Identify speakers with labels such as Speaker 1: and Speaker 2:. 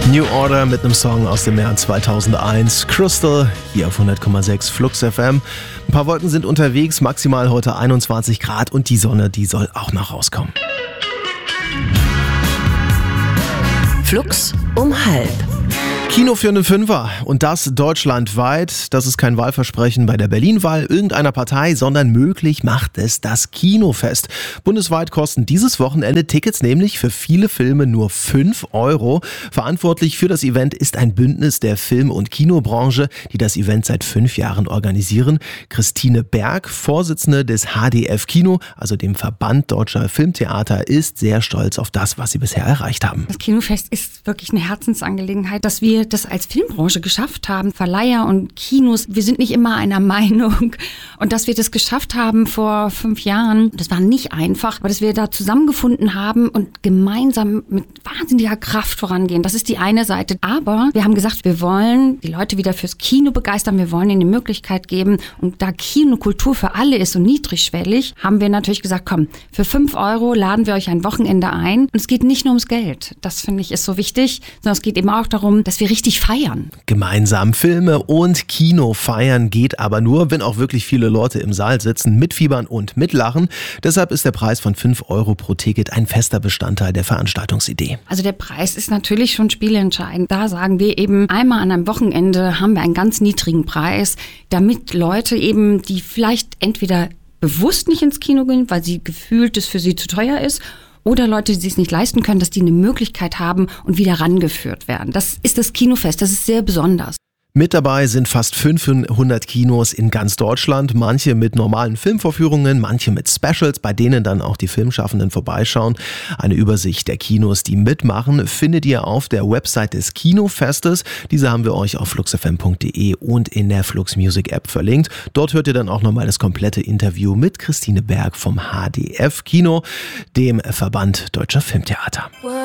Speaker 1: New Order mit einem Song aus dem Jahr 2001. Crystal, hier auf 100,6 Flux FM. Ein paar Wolken sind unterwegs, maximal heute 21 Grad und die Sonne, die soll auch noch rauskommen.
Speaker 2: Flux um 12:30.
Speaker 1: Kino für einen Fünfer und das deutschlandweit. Das ist kein Wahlversprechen bei der Berlin-Wahl irgendeiner Partei, sondern möglich macht es das Kinofest. Bundesweit kosten dieses Wochenende Tickets nämlich für viele Filme nur 5 €. Verantwortlich für das Event ist ein Bündnis der Film- und Kinobranche, die das Event seit 5 Jahren organisieren. Christine Berg, Vorsitzende des HDF Kino, also dem Verband Deutscher Filmtheater, ist sehr stolz auf das, was sie bisher erreicht haben.
Speaker 3: Das Kinofest ist wirklich eine Herzensangelegenheit, dass wir das als Filmbranche geschafft haben. Verleiher und Kinos, wir sind nicht immer einer Meinung. Und dass wir das geschafft haben vor 5 Jahren, das war nicht einfach, aber dass wir da zusammengefunden haben und gemeinsam mit wahnsinniger Kraft vorangehen. Das ist die eine Seite. Aber wir haben gesagt, wir wollen die Leute wieder fürs Kino begeistern. Wir wollen ihnen die Möglichkeit geben. Und da Kinokultur für alle ist und niedrigschwellig, haben wir natürlich gesagt, komm, für 5 € laden wir euch ein Wochenende ein. Und es geht nicht nur ums Geld. Das finde ich ist so wichtig, sondern es geht eben auch darum, dass wir richtig feiern.
Speaker 1: Gemeinsam Filme und Kino feiern geht aber nur, wenn auch wirklich viele Leute im Saal sitzen, mitfiebern und mitlachen. Deshalb ist der Preis von 5 € pro Ticket ein fester Bestandteil der Veranstaltungsidee.
Speaker 3: Also der Preis ist natürlich schon spielentscheidend. Da sagen wir eben, einmal an einem Wochenende haben wir einen ganz niedrigen Preis, damit Leute eben, die vielleicht entweder bewusst nicht ins Kino gehen, weil sie gefühlt es für sie zu teuer ist, oder Leute, die es nicht leisten können, dass die eine Möglichkeit haben und wieder rangeführt werden. Das ist das Kinofest, das ist sehr besonders.
Speaker 1: Mit dabei sind fast 500 Kinos in ganz Deutschland, manche mit normalen Filmvorführungen, manche mit Specials, bei denen dann auch die Filmschaffenden vorbeischauen. Eine Übersicht der Kinos, die mitmachen, findet ihr auf der Website des Kinofestes. Diese haben wir euch auf fluxfm.de und in der Flux Music App verlinkt. Dort hört ihr dann auch nochmal das komplette Interview mit Christine Berg vom HDF Kino, dem Verband Deutscher Filmtheater.